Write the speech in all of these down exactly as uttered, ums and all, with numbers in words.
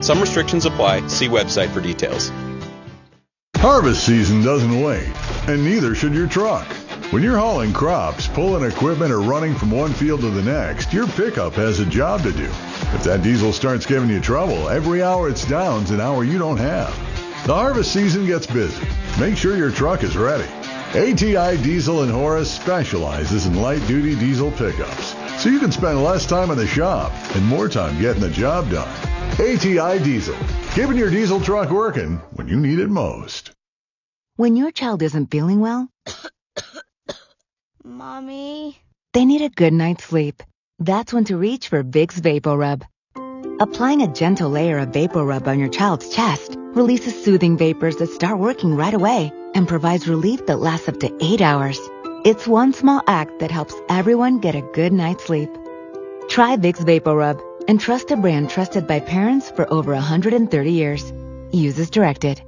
Some restrictions apply. See website for details. Harvest season doesn't wait, and neither should your truck. When you're hauling crops, pulling equipment, or running from one field to the next, your pickup has a job to do. If that diesel starts giving you trouble, every hour it's down's an hour you don't have. The harvest season gets busy. Make sure your truck is ready. A T I Diesel and Horace specializes in light-duty diesel pickups, so you can spend less time in the shop and more time getting the job done. A T I Diesel, keeping your diesel truck working when you need it most. When your child isn't feeling well, Mommy, they need a good night's sleep. That's when to reach for Vicks VapoRub. Applying a gentle layer of VapoRub on your child's chest releases soothing vapors that start working right away and provides relief that lasts up to eight hours. It's one small act that helps everyone get a good night's sleep. Try Vicks VapoRub and trust a brand trusted by parents for over one hundred thirty years. Use as directed.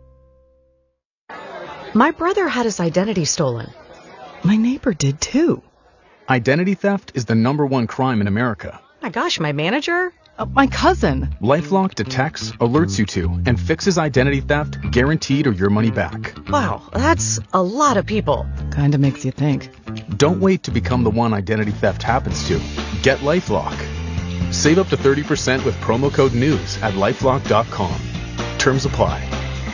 My brother had his identity stolen. My neighbor did too. Identity theft is the number one crime in America. My gosh, my manager? Uh, my cousin. LifeLock detects, alerts you to, and fixes identity theft, guaranteed or your money back. Wow, that's a lot of people. Kinda makes you think. Don't wait to become the one identity theft happens to. Get LifeLock. Save up to thirty percent with promo code NEWS at lifelock dot com. Terms apply.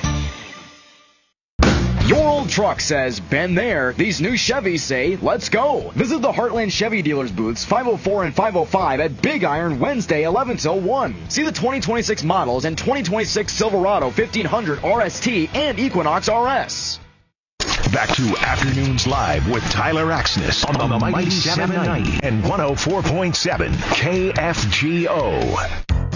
Your old truck says, been there. These new Chevys say, let's go. Visit the Heartland Chevy dealers booths five oh four and five oh five at Big Iron Wednesday, eleven till one. See the twenty twenty-six models and twenty twenty-six Silverado fifteen hundred R S T and Equinox R S. Back to Afternoons Live with Tyler Axness on, on the Mighty seven ninety and one oh four point seven K F G O.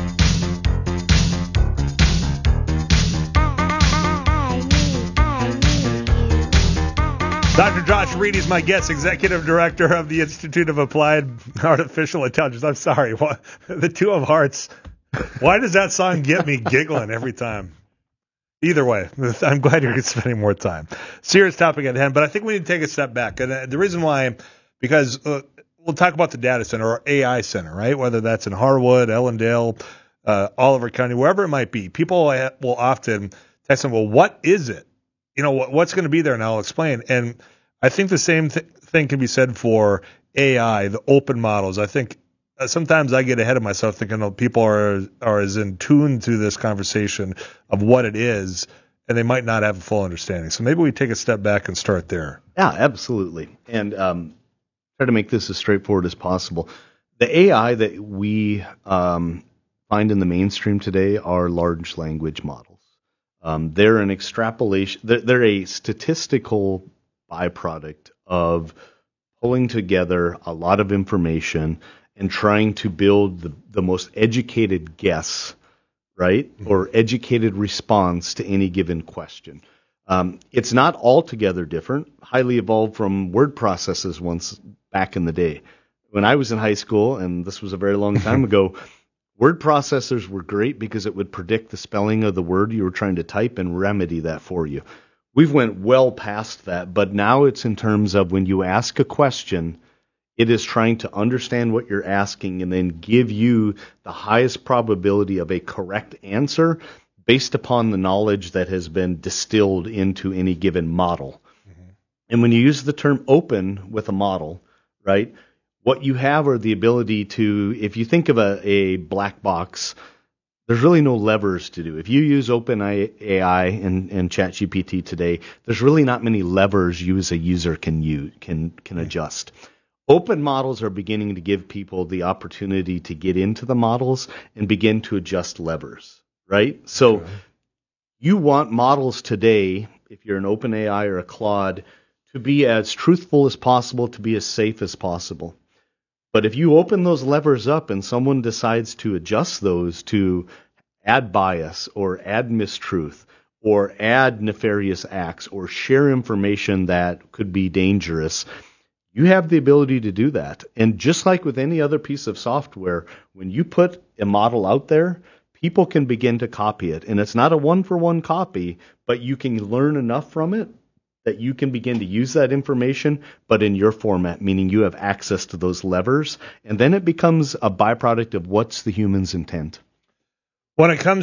Doctor Josh Reed is my guest, Executive Director of the Institute of Applied Artificial Intelligence. I'm sorry, what, the Two of Hearts. Why does that song get me giggling every time? Either way, I'm glad you're spending more time. Serious topic at hand, but I think we need to take a step back. And the reason why, because uh, we'll talk about the data center or A I center, right? Whether that's in Harwood, Ellendale, uh, Oliver County, wherever it might be. People will often text them, well, what is it? You know, what's going to be there, and I'll explain. And I think the same th- thing can be said for A I, the open models. I think uh, sometimes I get ahead of myself thinking oh, people are are as in tune to this conversation of what it is, and they might not have a full understanding. So maybe we take a step back and start there. Yeah, absolutely. And um, try to make this as straightforward as possible. The A I that we um, find in the mainstream today are large language models. Um, they're an extrapolation. They're, they're a statistical byproduct of pulling together a lot of information and trying to build the, the most educated guess, right, mm-hmm. or educated response to any given question. Um, it's not altogether different. Highly evolved from word processors once back in the day. When I was in high school, and this was a very long time ago, word processors were great because it would predict the spelling of the word you were trying to type and remedy that for you. We've went well past that, but now it's in terms of when you ask a question, it is trying to understand what you're asking and then give you the highest probability of a correct answer based upon the knowledge that has been distilled into any given model. Mm-hmm. And when you use the term open with a model, right, what you have are the ability to, if you think of a, a black box, there's really no levers to do. If you use OpenAI and, and ChatGPT today, there's really not many levers you as a user can use, can can adjust. Open models are beginning to give people the opportunity to get into the models and begin to adjust levers, right? So okay. You want models today, if you're an OpenAI or a Claude, to be as truthful as possible, to be as safe as possible. But if you open those levers up and someone decides to adjust those to add bias or add mistruth or add nefarious acts or share information that could be dangerous, you have the ability to do that. And just like with any other piece of software, when you put a model out there, people can begin to copy it. And it's not a one-for-one copy, but you can learn enough from it that you can begin to use that information, but in your format, meaning you have access to those levers, and then it becomes a byproduct of what's the human's intent. When it comes